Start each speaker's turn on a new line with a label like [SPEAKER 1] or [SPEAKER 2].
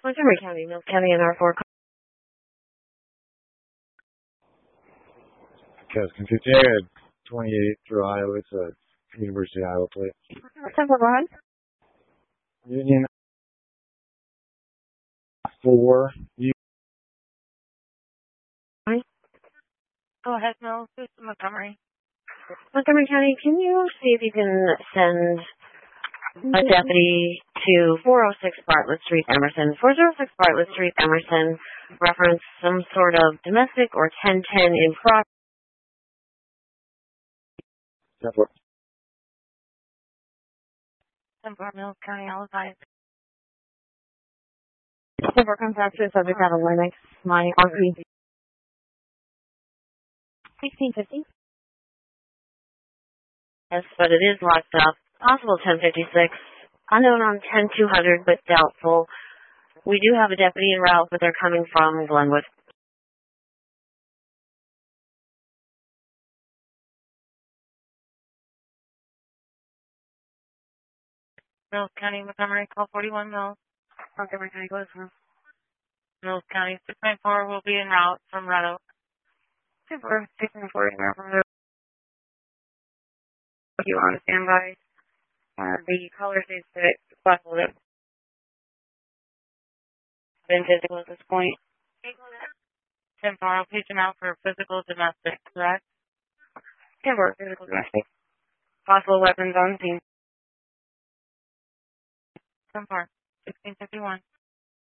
[SPEAKER 1] Montgomery County, Mills County, and R4.
[SPEAKER 2] Caskin 58, 28 through Iowa. It's a University of Iowa plate.
[SPEAKER 1] Temple, go ahead.
[SPEAKER 2] Union 4.
[SPEAKER 3] Go ahead, Mills. This is Montgomery.
[SPEAKER 1] Montgomery County, can you see if you can send a deputy to 406 Bartlett Street, Emerson? 406 Bartlett Street, Emerson, reference some sort of domestic or 1010 in progress.
[SPEAKER 2] Temple.
[SPEAKER 3] Mills County, Alabama.
[SPEAKER 1] Temple contact to subject out of Linux, my RP. 1650. Yes, but it is locked up. Possible 1056. Unknown on 10200, but doubtful. We do have a deputy en route, but they're coming from Glenwood.
[SPEAKER 3] Mills County, Montgomery, call 41 Mills. Montgomery County, go through. Mills County, 694 will be en route from Red Oak. Super, 694 en route from Red Oak. You on standby. The caller says that it's possible that been physical at this point. 10-4, I'll page him out for physical domestic, correct? 10-4, physical domestic. Possible weapons on scene. 10-4, 1651.